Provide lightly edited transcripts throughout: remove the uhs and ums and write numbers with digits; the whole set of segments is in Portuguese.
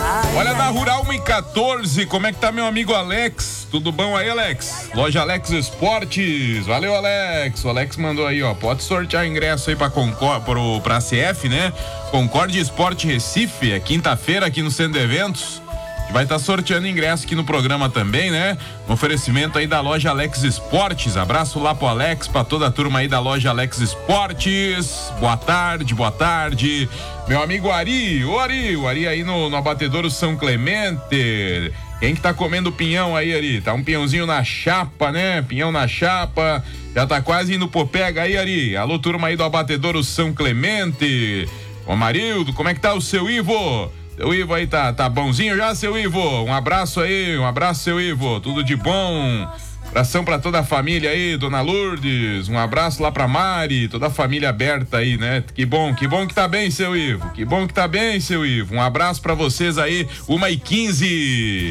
Olha, da Rural 114, como é que tá meu amigo Alex? Tudo bom aí, Alex? Loja Alex Esportes. Valeu, Alex. O Alex mandou aí, ó, pode sortear ingresso aí pra CF, né? Concorde Esporte Recife, é quinta-feira aqui no Centro de Eventos. Vai estar sorteando ingresso aqui no programa também, né? Um oferecimento aí da loja Alex Esportes. Abraço lá pro Alex, pra toda a turma aí da loja Alex Esportes. Boa tarde, boa tarde. Meu amigo Ari, o Ari aí no abatedouro São Clemente. Quem que tá comendo pinhão aí, Ari? Tá um pinhãozinho na chapa, né? Pinhão na chapa. Já tá quase indo pro pega aí, Ari. Alô, turma aí do abatedouro São Clemente. Ô, Marildo, como é que tá o seu Ivo? Seu Ivo aí tá bonzinho já, seu Ivo? Um abraço aí, seu Ivo, tudo de bom. Abração pra toda a família aí, dona Lourdes, um abraço lá pra Mari, toda a família aberta aí, né? Que bom que tá bem, seu Ivo, que bom que tá bem, seu Ivo. Um abraço pra vocês aí, 1h15.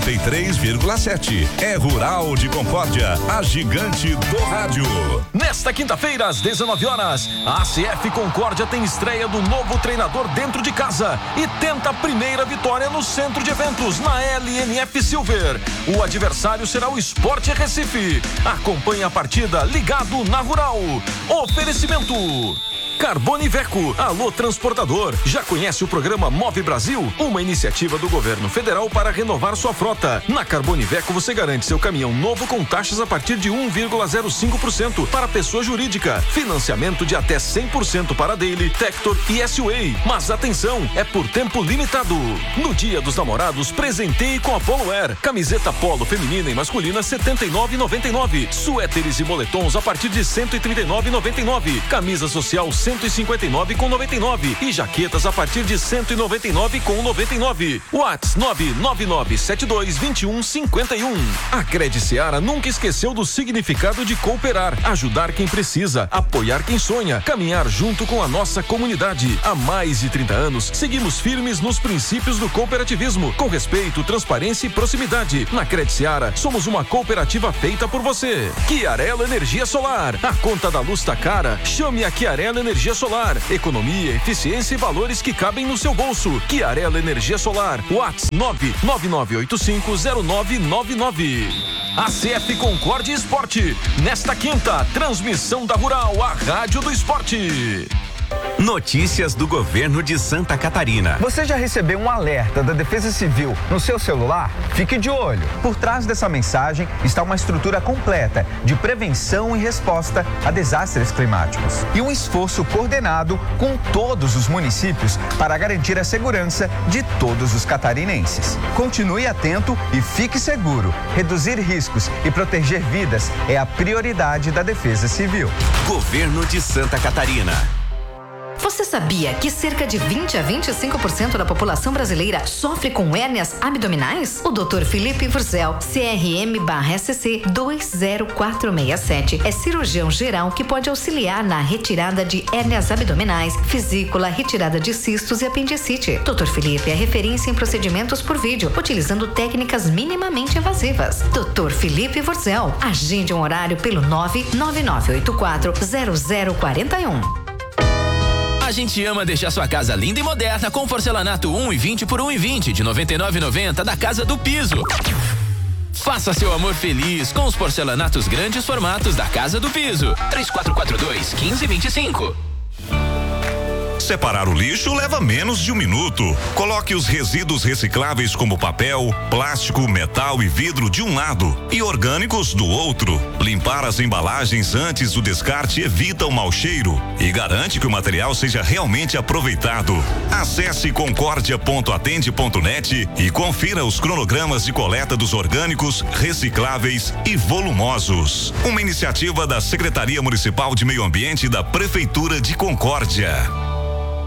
93,7 é Rural de Concórdia, a gigante do rádio. Nesta quinta-feira, às 19 horas, a ACF Concórdia tem estreia do novo treinador dentro de casa e tenta a primeira vitória no centro de eventos, na LNF Silver. O adversário será o Sport Recife. Acompanhe a partida ligado na Rural. Oferecimento Carboniveco. Alô, transportador. Já conhece o programa Move Brasil? Uma iniciativa do governo federal para renovar sua frota. Na Carboniveco você garante seu caminhão novo com taxas a partir de 1,05% para pessoa jurídica. Financiamento de até 100% para Daily, Tector e S-Way. Mas atenção, é por tempo limitado. No Dia dos Namorados, presenteie com a Polo Air. Camiseta polo feminina e masculina R$ 79,99. Suéteres e moletons a partir de R$ 139,99. Camisa social R$ 159,99 e jaquetas a partir de R$ 199,99. Whats 999722151. A Cred Seara nunca esqueceu do significado de cooperar, ajudar quem precisa, apoiar quem sonha, caminhar junto com a nossa comunidade. Há mais de 30 anos, seguimos firmes nos princípios do cooperativismo, com respeito, transparência e proximidade. Na Cred Seara, somos uma cooperativa feita por você. Chiarello Energia Solar. A conta da luz tá cara? Chame a Chiarello Energia Solar. Economia, eficiência e valores que cabem no seu bolso. Chiarello Energia Solar. Whats 999850999. ACF Concórdia Esporte. Nesta quinta, transmissão da Rural, a rádio do esporte. Notícias do governo de Santa Catarina. Você já recebeu um alerta da Defesa Civil no seu celular? Fique de olho. Por trás dessa mensagem está uma estrutura completa de prevenção e resposta a desastres climáticos e um esforço coordenado com todos os municípios para garantir a segurança de todos os catarinenses. Continue atento e fique seguro. Reduzir riscos e proteger vidas é a prioridade da Defesa Civil. Governo de Santa Catarina. Você sabia que cerca de 20 a 25% da população brasileira sofre com hérnias abdominais? O Dr. Felipe Furzel, CRM/SC 20467, é cirurgião geral que pode auxiliar na retirada de hérnias abdominais, vesícula, retirada de cistos e apendicite. Dr. Felipe é referência em procedimentos por vídeo, utilizando técnicas minimamente invasivas. Dr. Felipe Furzel, agende um horário pelo 999840041. A gente ama deixar sua casa linda e moderna com porcelanato 1,20 por 1,20 de R$ 99,90 da Casa do Piso. Faça seu amor feliz com os porcelanatos grandes formatos da Casa do Piso. 3442-1525. Separar o lixo leva menos de 1 minuto. Coloque os resíduos recicláveis como papel, plástico, metal e vidro de um lado e orgânicos do outro. Limpar as embalagens antes do descarte evita o mau cheiro e garante que o material seja realmente aproveitado. Acesse concordia.atende.net e confira os cronogramas de coleta dos orgânicos, recicláveis e volumosos. Uma iniciativa da Secretaria Municipal de Meio Ambiente da Prefeitura de Concórdia.